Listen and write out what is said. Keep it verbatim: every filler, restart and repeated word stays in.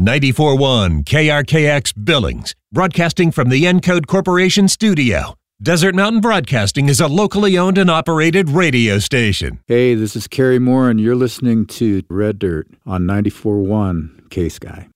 ninety-four point one K R K X Billings, broadcasting from the Encode Corporation studio. Desert Mountain Broadcasting is a locally owned and operated radio station. Hey, this is Kerry Moore, and you're listening to Red Dirt on ninety-four point one K-Sky.